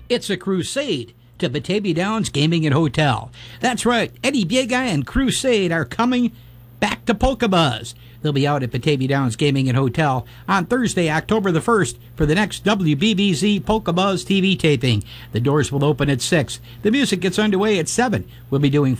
It's a crusade to Batavia Downs Gaming and Hotel. That's right, Eddie Biega and Crusade are coming back to Polka Buzz. They'll be out at Batavia Downs Gaming and Hotel on Thursday, October the 1st for the next WBBZ Polka Buzz TV taping. The doors will open at 6. The music gets underway at 7. We'll be doing